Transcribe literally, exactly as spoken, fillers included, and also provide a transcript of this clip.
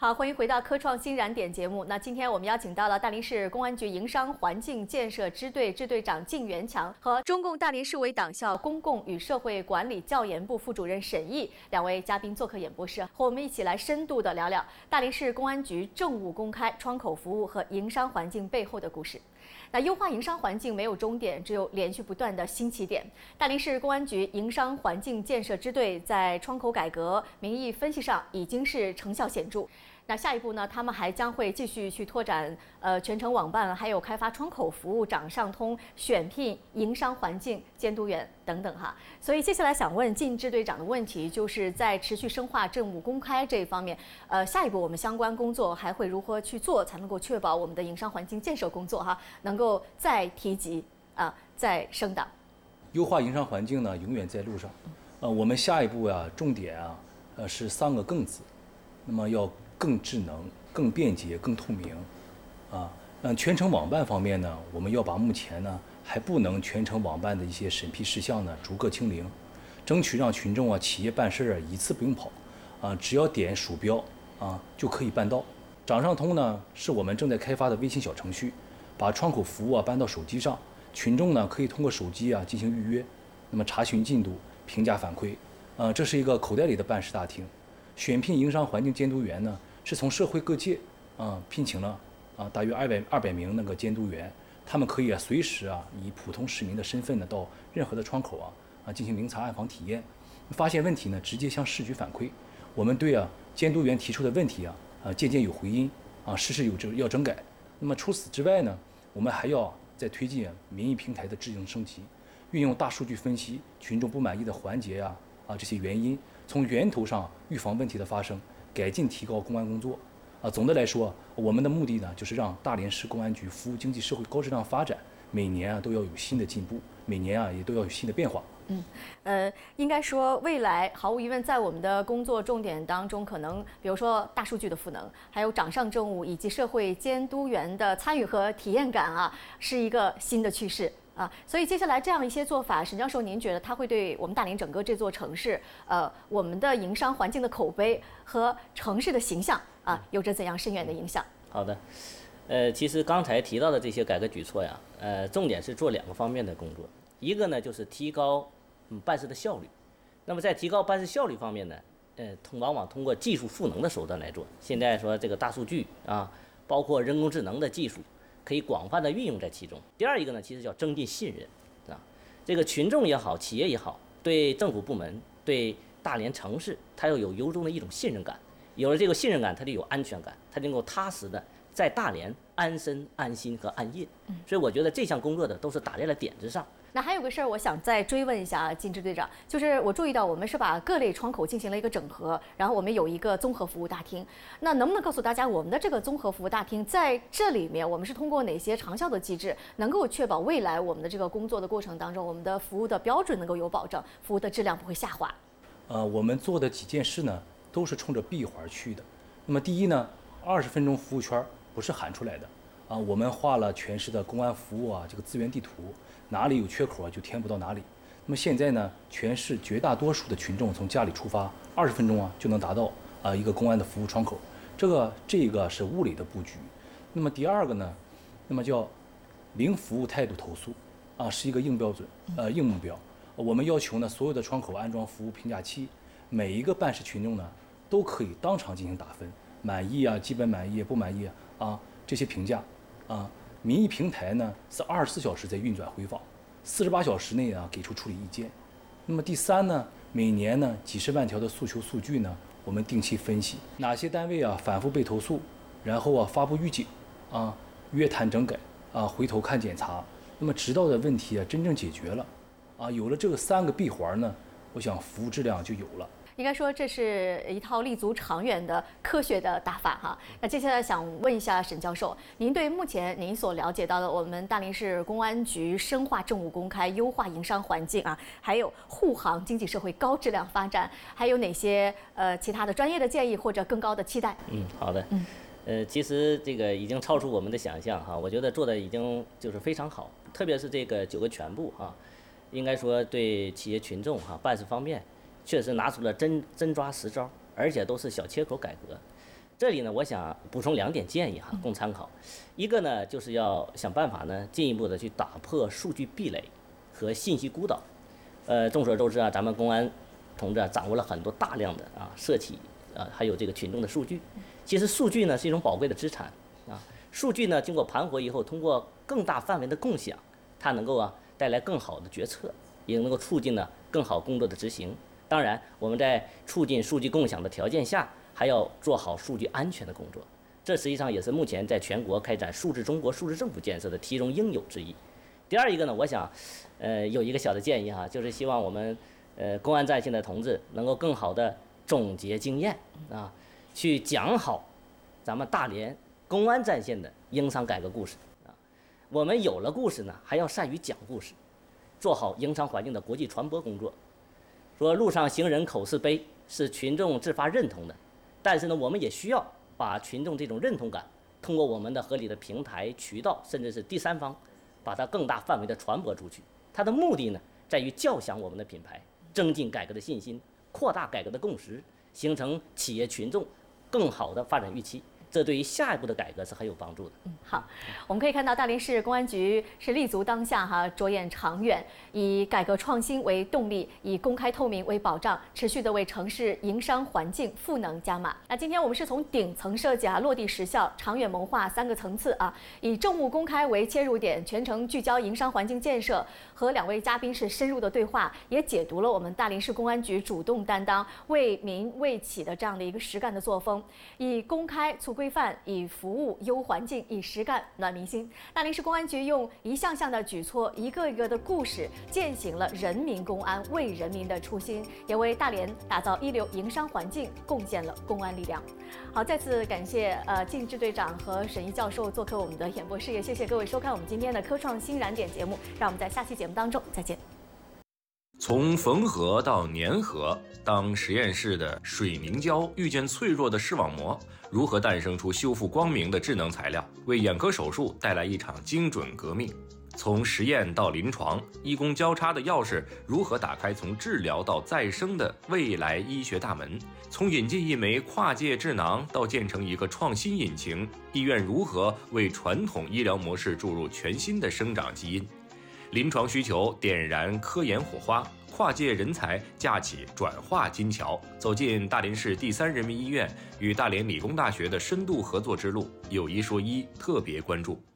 好，欢迎回到科创新燃点节目。那今天我们邀请到了大连市公安局营商环境建设支队支队长靳元强和中共大连市委党校公共与社会管理教研部副主任沈毅两位嘉宾做客演播室，和我们一起来深度的聊聊大连市公安局政务公开、窗口服务和营商环境背后的故事。那优化营商环境没有终点，只有连续不断的新起点。大连市公安局营商环境建设支队在窗口改革、民意分析上已经是成效显著。那下一步呢？他们还将会继续去拓展呃全程网办，还有开发窗口服务、掌上通、选聘营商环境监督员等等哈。所以接下来想问靳支队长的问题，就是在持续深化政务公开这一方面，呃，下一步我们相关工作还会如何去做，才能够确保我们的营商环境建设工作哈能够再提级啊、呃，再升档？ 优化营商环境呢，永远在路上。呃，我们下一步啊，重点啊，呃是三个更字，那么要更智能、更便捷、更透明，啊，那全程网办方面呢，我们要把目前呢还不能全程网办的一些审批事项呢逐个清零，争取让群众啊、企业办事啊一次不用跑，啊，只要点鼠标啊就可以办到。掌上通呢是我们正在开发的微信小程序，把窗口服务啊搬到手机上，群众呢可以通过手机啊进行预约，那么查询进度、评价反馈，啊，这是一个口袋里的办事大厅。选聘营商环境监督员呢，是从社会各界啊聘请了啊大约二百二百名那个监督员，他们可以啊随时啊以普通市民的身份呢到任何的窗口啊啊进行明察暗访体验，发现问题呢直接向市局反馈，我们对啊监督员提出的问题啊啊件件有回音啊，事事有这要整改。那么除此之外呢，我们还要在推进民意平台的智能升级，运用大数据分析群众不满意的环节呀啊这些原因，从源头上预防问题的发生，改进提高公安工作。啊，总的来说，我们的目的呢，就是让大连市公安局服务经济社会高质量发展，每年啊都要有新的进步，每年啊也都要有新的变化。 嗯，呃，应该说未来毫无疑问，在我们的工作重点当中，可能比如说大数据的赋能，还有掌上政务以及社会监督员的参与和体验感啊，是一个新的趋势。啊，所以接下来这样一些做法，沈教授，您觉得它会对我们大连整个这座城市，呃，我们的营商环境的口碑和城市的形象啊，有着怎样深远的影响？ 好的，呃，其实刚才提到的这些改革举措呀，呃，重点是做两个方面的工作，一个呢就是提高嗯办事的效率，那么在提高办事效率方面呢，呃，通往往通过技术赋能的手段来做。现在说这个大数据啊，包括人工智能的技术，可以广泛的运用在其中。第二一个呢，其实叫增进信任，啊，这个群众也好，企业也好，对政府部门、对大连城市，它要有由衷的一种信任感。有了这个信任感，它就有安全感，它能够踏实的在大连安身、安心和安业。所以我觉得这项工作的都是打在了点子上。 那还有个事儿，我想再追问一下靳支队长，就是我注意到我们是把各类窗口进行了一个整合，然后我们有一个综合服务大厅。那能不能告诉大家，我们的这个综合服务大厅在这里面，我们是通过哪些长效的机制，能够确保未来我们的这个工作的过程当中，我们的服务的标准能够有保证，服务的质量不会下滑？ 呃，我们做的几件事呢，都是冲着闭环去的。那么第一呢，二十分钟服务圈不是喊出来的。啊，我们画了全市的公安服务啊这个资源地图，哪里有缺口啊就填补到哪里。那么现在呢，全市绝大多数的群众从家里出发，二十分钟啊就能达到啊一个公安的服务窗口。这个这个是物理的布局。那么第二个呢，那么叫零服务态度投诉啊，是一个硬标准，呃硬目标。我们要求呢，所有的窗口安装服务评价器，每一个办事群众呢都可以当场进行打分，满意啊、基本满意、不满意啊这些评价。啊，民意平台呢是二十四小时在运转回访，四十八小时内啊给出处理意见。那么第三呢，每年呢几十万条的诉求数据呢，我们定期分析哪些单位啊反复被投诉，然后啊发布预警，啊约谈整改，啊回头看检查，那么直到的问题啊真正解决了，啊有了这个三个闭环呢，我想服务质量就有了。 应该说这是一套立足长远的科学的打法哈。那接下来想问一下沈教授，您对目前您所了解到的我们大连市公安局深化政务公开、优化营商环境啊，还有护航经济社会高质量发展，还有哪些呃其他的专业的建议或者更高的期待？ 嗯，好的。 嗯， 呃，其实这个已经超出我们的想象哈，我觉得做的已经就是非常好，特别是这个九个全部哈，应该说对企业群众哈办事方面。确实拿出了真真抓实招，而且都是小切口改革。 这里呢，我想补充两点建议哈，供参考。一个呢，就是要想办法呢，进一步的去打破数据壁垒和信息孤岛。呃，众所周知啊，咱们公安同志啊，掌握了很多大量的啊涉企啊，还有这个群众的数据。其实数据呢是一种宝贵的资产啊，数据呢经过盘活以后，通过更大范围的共享，它能够啊带来更好的决策，也能够促进呢更好工作的执行。当然，我们在促进数据共享的条件下，还要做好数据安全的工作。这实际上也是目前在全国开展数字中国、数字政府建设的其中应有之义。第二一个呢，我想，呃，有一个小的建议哈，就是希望我们呃公安在线的同志能够更好的总结经验啊，去讲好咱们大连公安在线的营商改革故事啊。我们有了故事呢，还要善于讲故事，做好营商环境的国际传播工作。说路上行人口是碑，是群众自发认同的，但是呢，我们也需要把群众这种认同感，通过我们的合理的平台、渠道，甚至是第三方，把它更大范围的传播出去。它的目的呢，在于叫响我们的品牌，增进改革的信心，扩大改革的共识，形成企业群众更好的发展预期。这对于下一步的改革是很有帮助的。 嗯，好，我们可以看到大连市公安局是立足当下哈，着眼长远，以改革创新为动力，以公开透明为保障，持续的为城市营商环境赋能加码。那今天我们是从顶层设计啊、落地实效、长远谋划三个层次啊，以政务公开为切入点，全程聚焦营商环境建设，和两位嘉宾是深入的对话，也解读了我们大连市公安局主动担当、为民为企的这样的一个实干的作风，以公开促规范，以服务优环境，以实干暖民心。大连市公安局用一项项的举措，一个一个的故事，践行了人民公安为人民的初心，也为大连打造一流营商环境贡献了公安力量。好，再次感谢呃靳支队长和沈毅教授做客我们的演播室，也谢谢各位收看我们今天的科创新燃点节目，让我们在下期节目当中再见。 从缝合到粘合，当实验室的水凝胶遇见脆弱的视网膜，如何诞生出修复光明的智能材料，为眼科手术带来一场精准革命？从实验到临床，医工交叉的钥匙如何打开从治疗到再生的未来医学大门？从引进一枚跨界智囊到建成一个创新引擎，医院如何为传统医疗模式注入全新的生长基因？临床需求点燃科研火花，跨界人才架起转化金桥，走进大连市第三人民医院与大连理工大学的深度合作之路。有一说一，特别关注。